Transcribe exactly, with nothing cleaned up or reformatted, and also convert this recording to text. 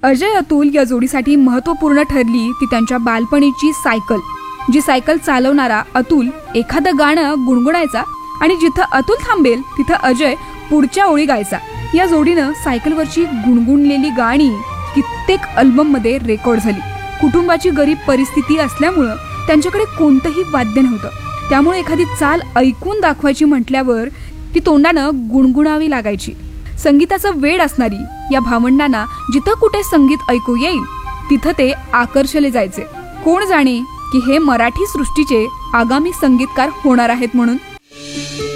अजय अतुल या जोडीसाठी महत्त्वपूर्ण ठरली ती त्यांच्या बालपणीची सायकल. जी सायकल चालवणारा अतुल एखादं गाणं गुणगुणायचा आणि जिथं अतुल थांबेल तिथं अजय पुढच्या ओळी गायचा. या जोडीनं सायकलवरची गुणगुणलेली गाणी कित्येक अल्बममध्ये रेकॉर्ड झाली. कुटुंबाची गरीब परिस्थिती असल्यामुळं त्यांच्याकडे कोणतंही वाद्य नव्हतं. त्यामुळे एखादी चाल ऐकून दाखवायची म्हटल्यावर ती तोंडानं गुणगुणावी लागायची. संगीताचं वेड असणारी या भावंडांना जिथं कुठे संगीत ऐकू येईल तिथं ते आकर्षले जायचे. कोण जाणे की हे मराठी सृष्टीचे आगामी संगीतकार होणार आहेत म्हणून.